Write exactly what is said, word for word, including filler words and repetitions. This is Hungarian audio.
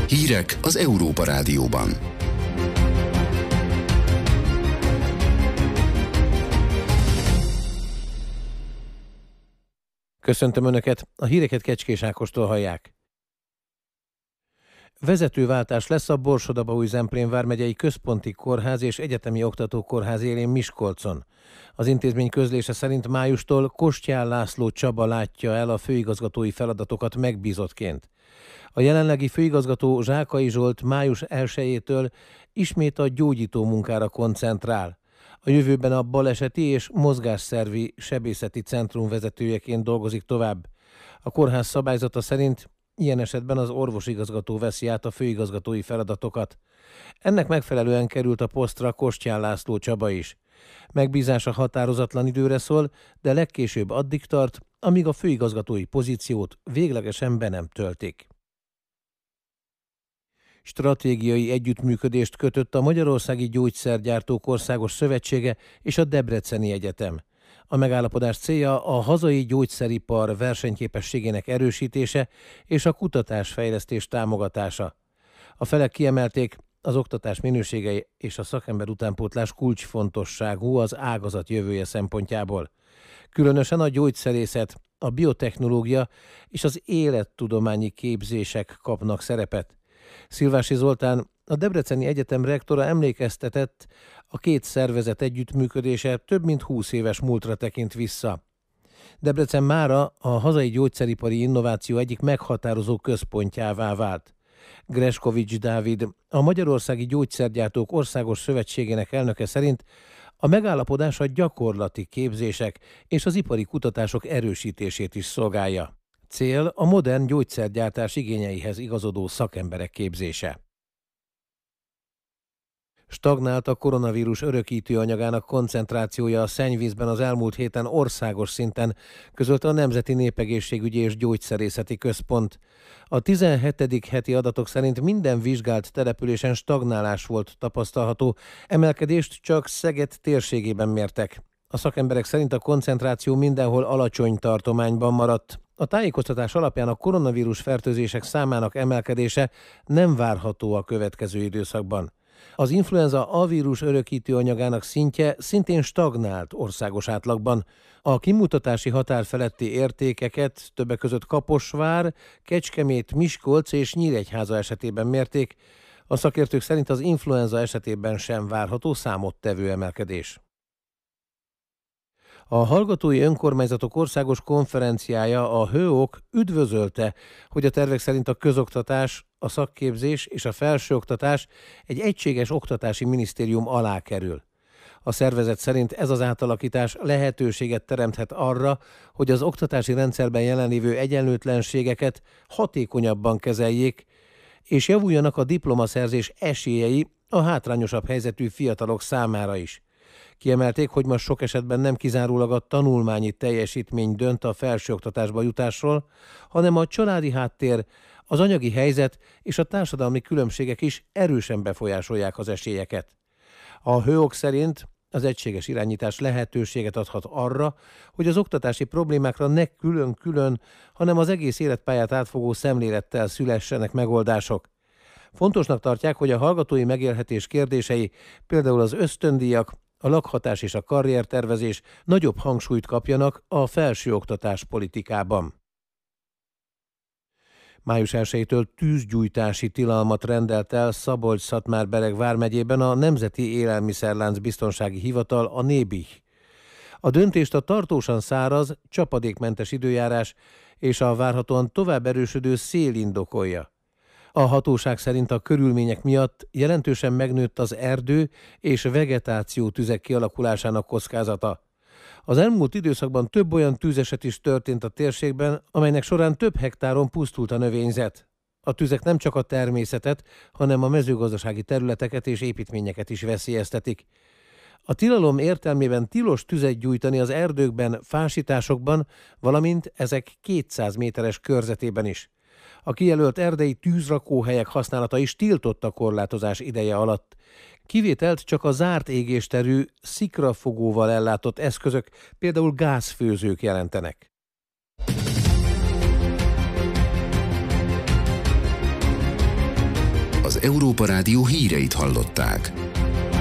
Hírek az Európa Rádióban. Köszöntöm Önöket, a híreket Kecskés Ákostól hallják. Vezetőváltás lesz a Borsod-Abaúj-Zemplén vármegyei központi kórház és egyetemi oktatókórház élén Miskolcon. Az intézmény közlése szerint májustól Kostyán László Csaba látja el a főigazgatói feladatokat megbízottként. A jelenlegi főigazgató, Zsákai Zsolt május elsejétől ismét a gyógyító munkára koncentrál. A jövőben a baleseti és mozgásszervi sebészeti centrum vezetőjeként dolgozik tovább. A kórház szabályzata szerint ilyen esetben az orvosigazgató veszi át a főigazgatói feladatokat. Ennek megfelelően került a posztra Kostyán László Csaba is. Megbízása határozatlan időre szól, de legkésőbb addig tart, amíg a főigazgatói pozíciót véglegesen be nem töltik. Stratégiai együttműködést kötött a Magyarországi Gyógyszergyártók Országos Szövetsége és a Debreceni Egyetem. A megállapodás célja a hazai gyógyszeripar versenyképességének erősítése és a kutatásfejlesztés támogatása. A felek kiemelték, az oktatás minősége és a szakember utánpótlás kulcsfontosságú az ágazat jövője szempontjából. Különösen a gyógyszerészet, a biotechnológia és az élettudományi képzések kapnak szerepet. Szilvási Zoltán, a Debreceni Egyetem rektora emlékeztetett, a két szervezet együttműködése több mint húsz éves múltra tekint vissza. Debrecen mára a hazai gyógyszeripari innováció egyik meghatározó központjává vált. Greskovics Dávid, a Magyarországi Gyógyszergyártók Országos Szövetségének elnöke szerint a megállapodás a gyakorlati képzések és az ipari kutatások erősítését is szolgálja. Cél a modern gyógyszergyártás igényeihez igazodó szakemberek képzése. Stagnált a koronavírus örökítő anyagának koncentrációja a szennyvízben az elmúlt héten országos szinten, közölte a Nemzeti Népegészségügyi és Gyógyszerészeti Központ. A tizenhetedik heti adatok szerint minden vizsgált településen stagnálás volt tapasztalható, emelkedést csak Szeged térségében mértek. A szakemberek szerint a koncentráció mindenhol alacsony tartományban maradt. A tájékoztatás alapján a koronavírus fertőzések számának emelkedése nem várható a következő időszakban. Az influenza A vírus örökítő anyagának szintje szintén stagnált országos átlagban. A kimutatási határ feletti értékeket többek között Kaposvár, Kecskemét, Miskolc és Nyíregyháza esetében mérték. A szakértők szerint az influenza esetében sem várható számottevő emelkedés. A Hallgatói Önkormányzatok Országos Konferenciája, a hőok üdvözölte, hogy a tervek szerint a közoktatás, a szakképzés és a felsőoktatás egy egységes oktatási minisztérium alá kerül. A szervezet szerint ez az átalakítás lehetőséget teremthet arra, hogy az oktatási rendszerben jelenlévő egyenlőtlenségeket hatékonyabban kezeljék, és javuljanak a diplomaszerzés esélyei a hátrányosabb helyzetű fiatalok számára is. Kiemelték, hogy ma sok esetben nem kizárólag a tanulmányi teljesítmény dönt a felsőoktatásba jutásról, hanem a családi háttér, az anyagi helyzet és a társadalmi különbségek is erősen befolyásolják az esélyeket. A hőok szerint az egységes irányítás lehetőséget adhat arra, hogy az oktatási problémákra ne külön-külön, hanem az egész életpályát átfogó szemlélettel szülessenek megoldások. Fontosnak tartják, hogy a hallgatói megélhetés kérdései, például az ösztöndíjak, a lakhatás és a karriertervezés nagyobb hangsúlyt kapjanak a felsőoktatás politikában. május elsejétől tűzgyújtási tilalmat rendelt el Szabolcs-Szatmár-Bereg vármegyében a Nemzeti Élelmiszerlánc Biztonsági Hivatal, a NÉBIH. A döntést a tartósan száraz, csapadékmentes időjárás és a várhatóan tovább erősödő szél indokolja. A hatóság szerint a körülmények miatt jelentősen megnőtt az erdő és vegetáció tüzek kialakulásának kockázata. Az elmúlt időszakban több olyan tűzeset is történt a térségben, amelynek során több hektáron pusztult a növényzet. A tüzek nem csak a természetet, hanem a mezőgazdasági területeket és építményeket is veszélyeztetik. A tilalom értelmében tilos tüzet gyújtani az erdőkben, fásításokban, valamint ezek kétszáz méteres körzetében is. A kijelölt erdei tűzrakóhelyek használata is tiltott a korlátozás ideje alatt. Kivételt csak a zárt égésterű, szikrafogóval ellátott eszközök, például gázfőzők jelentenek. az Európa Rádió híreit hallották.